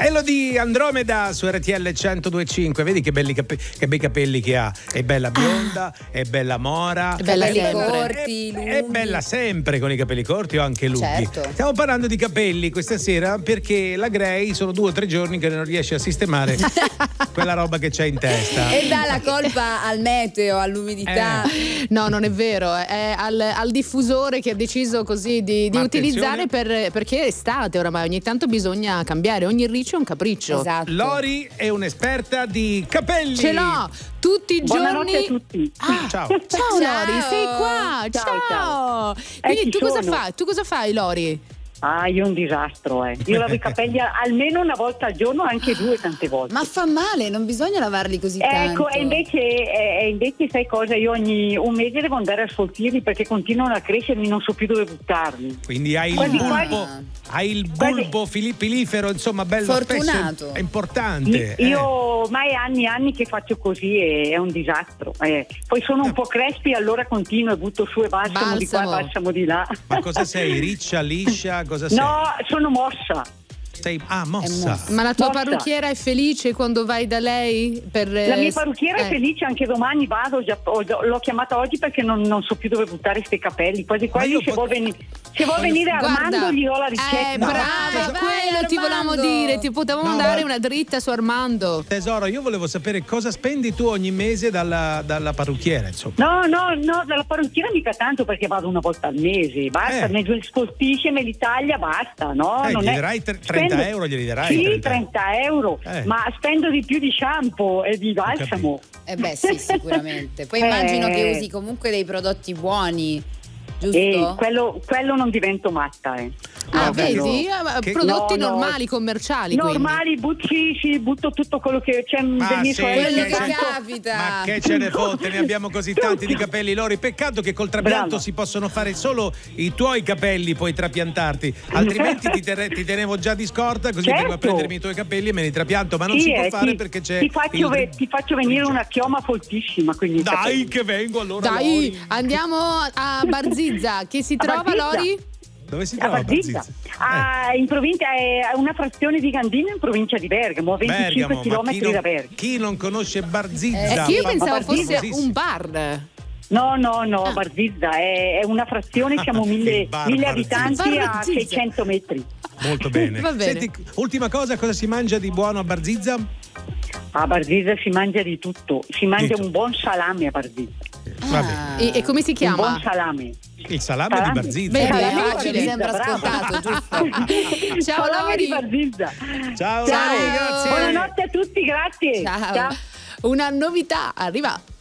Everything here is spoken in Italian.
Elodie Andromeda su RTL 102.5. Vedi che bei capelli che ha. È bella bionda, è bella mora, è bella corti, è bella sempre con i capelli corti o anche lunghi. Certo. Stiamo parlando di capelli questa sera perché la Grey sono 2 o 3 giorni che non riesce a sistemare quella roba che c'è in testa. E dà la colpa al meteo, all'umidità. No, non è vero, è al diffusore che ha deciso così di utilizzare perché è estate oramai, ogni tanto bisogna cambiare, ogni riccio è un capriccio. Esatto. Lori è un'esperta di capelli. Ce l'ho tutti i Buonanotte giorni. a tutti. Ciao. Ciao Lori, sei qua. Ciao. Quindi Ci tu cosa sono. fai? Tu cosa fai, Lori? Io un disastro, Io lavo i capelli almeno una volta al giorno, anche 2 tante volte. Ma fa male, non bisogna lavarli così tanto. Ecco, e invece sai cosa? Io ogni un mese devo andare a sfoltirli perché continuano a crescermi, non so più dove buttarli. Quindi hai Quasi, il bulbo pilifero, insomma, bello Fortunato. spesso, è importante. Io ormai anni e anni che faccio così e è un disastro. Poi sono un po' crespi, allora continuo e butto su e balsamo di qua, balsamo di là. Ma cosa sei? Riccia, liscia? Cosa sei? No, sono mossa. Sei mossa. Ma la tua Mossa. parrucchiera è felice quando vai da lei? La mia parrucchiera è felice, anche domani vado, l'ho chiamata oggi perché non so più dove buttare questi capelli, quasi se vuol venire Armando gli do la ricetta. Brava, quello ti volevamo dire, ti potevamo dare una dritta su Armando. Tesoro, io volevo sapere cosa spendi tu ogni mese dalla parrucchiera, insomma. No, dalla parrucchiera mica tanto perché vado una volta al mese, basta, me li scolpisce, me li taglia, basta, no? Gli non darai 30 euro, glieli darai? Sì, 30 euro, ma spendo di più di shampoo e di balsamo. Sì, sicuramente. Poi immagino che usi comunque dei prodotti buoni, giusto? Quello non divento matta, vedi? Prodotti normali, commerciali. Normali, butto tutto quello che c'è dei miei quello che capita. Ma che ce ne fotte, ne abbiamo così tanti di capelli, Lori. Peccato che col trapianto si possono fare solo i tuoi capelli, puoi trapiantarti, altrimenti ti tenevo già di scorta, così vengo a prendermi i tuoi capelli e me li trapianto, ma non si può fare perché c'è ti faccio venire una chioma foltissima, quindi dai che vengo allora. Dai, Lori. andiamo a Barzizza, che si trova, Barzizza. Lori? Dove si trova Barzizza? In provincia, è una frazione di Gandino in provincia di Bergamo, a 25 km da Bergamo. Chi non conosce Barzizza? Io pensavo fosse famosissimo. un bar. No, Barzizza è una frazione, siamo 1000 abitanti a 600 metri. Molto bene. Va bene. Senti, ultima cosa si mangia di buono a Barzizza? A Barzizza si mangia di tutto, si mangia un buon salame a Barzizza. E come si chiama? Un buon salame. Il salame di Barzizza. Beh, Facile, Barzizza, sembra brava. scontato, giusto? Ciao Salame di Lori. Barzizza. Ciao, Ciao. Lori, grazie. Buonanotte a tutti, grazie. Ciao. Una novità arriva.